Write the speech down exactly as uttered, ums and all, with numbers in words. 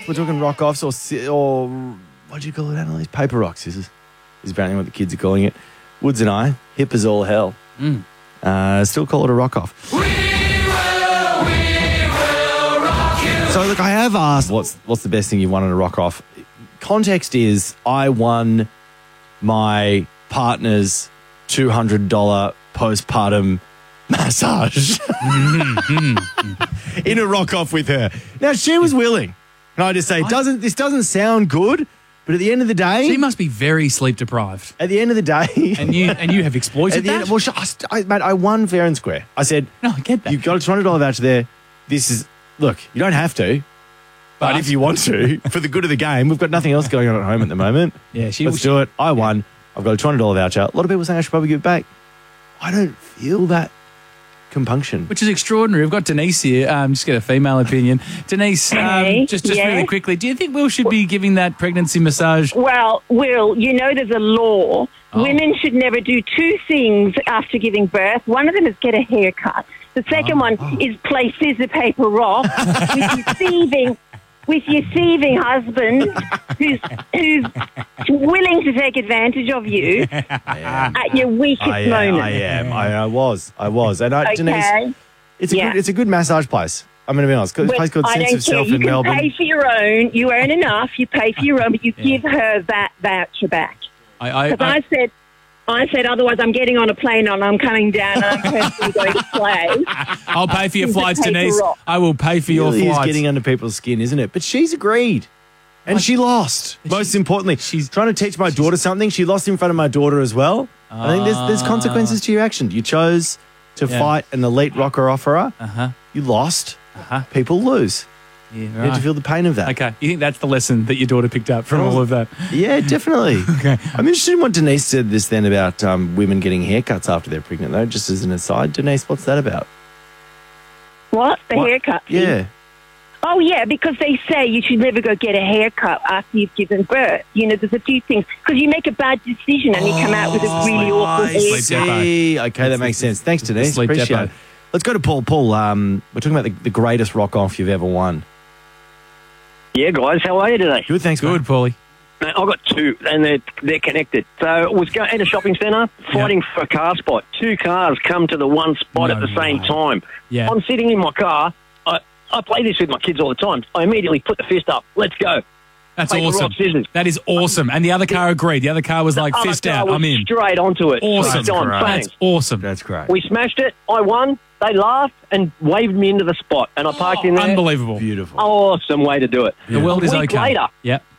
We're talking rock offs or si- or what do you call it, Annalise? Paper rocks is is apparently what the kids are calling it. Woods and I, hip as all hell. Mm. Uh, still call it a rock off. We will, we will rock you. So look, I have asked what's what's the best thing you won on a rock off. Context is I won my partner's two hundred dollars postpartum massage in a rock off with her. Now she was willing. And I just say, doesn't this doesn't sound good, but at the end of the day, She must be very sleep deprived. at the end of the day, And you and you have exploited at the that? end, well, sh- I, st- I, mate, I won fair and square. I said, no, I get that. you've got a two hundred dollars voucher there. This is look, you don't have to. But, But- if you want to, for the good of the game, we've got nothing else going on at home at the moment. Yeah, she- Let's do it. I won. I've got a two hundred dollars voucher. A lot of people saying I should probably give it back. I don't feel that compunction. Which is extraordinary. We've got Denise here. Um, just get a female opinion. Denise, Hey, um, just, just yes. really quickly, do you think Will should be giving that pregnancy massage? Well, Will, you know there's a law. Oh. Women should never do two things after giving birth. One of them is get a haircut. The second one is play scissor, paper, rock with your thieving, with your thieving husband who's who's willing to take advantage of you at your weakest I am. moment. I am. I, I was. I was. And I, Okay. Denise, it's a Yeah. good. It's a good massage place. I'm going to be honest. It's a Well, place called I Sense don't of care. Self You in can Melbourne. pay for your own. You earn enough. You pay for your own, but you give her that voucher back. I, I, Because I, I, said, I said, otherwise I'm getting on a plane and I'm coming down and I'm personally going to play. I'll pay for your Scissor, flights, paper, Denise. rock. I will pay for It your really is flights. getting under people's skin, isn't it? But she's agreed. And she lost. Most importantly, she's trying to teach my daughter something. She lost in front of my daughter as well. I think there's, there's consequences to your action. You chose to Yeah. fight an elite rocker offerer. Uh-huh. You lost. Uh-huh. People lose. Yeah, You have to feel the pain of that. Okay. You think that's the lesson that your daughter picked up from all of that? Yeah, definitely. Okay. I'm interested in what Denise said this then about um, women getting haircuts after they're pregnant, though, just as an aside. Denise, what's that about? What? The What? haircut? Yeah. Oh, yeah, because they say you should never go get a haircut after you've given birth. You know, there's a few things. Because you make a bad decision and you come out with a really awful I haircut. see. Okay, that makes sense. Thanks, Denise. Sleep Appreciate depot. it. Let's go to Paul. Paul, um, we're talking about the, the greatest rock-off you've ever won. Yeah, guys, how are you today? Good, thanks, Good, mate. Paulie. Mate, I've got two, and they're, they're connected. So I was going in a shopping centre, fighting for a car spot. Two cars come to the one spot No at the same way. time. Yeah. I'm sitting in my car. I, I play this with my kids all the time. I immediately put the fist up. Let's go. That's Paper, awesome. rock, scissors. That is awesome. And the other car agreed. The other car was like, Other fist car out, was I'm in. Straight onto it. Awesome. Straight on, That's bang. That's awesome. That's great. We smashed it. I won. They laughed and waved me into the spot, and I parked in there. Unbelievable. Beautiful. Awesome way to do it. The world is A week okay. later, Yep.